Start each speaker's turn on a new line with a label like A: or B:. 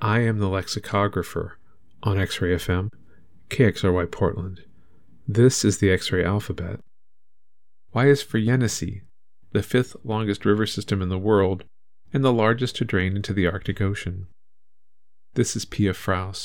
A: I am the lexicographer on X-Ray FM, KXRY Portland. This is the X-Ray alphabet. Y is for Yenisei, the 5th longest river system in the world and the largest to drain into the Arctic Ocean. This is Pia Fraus.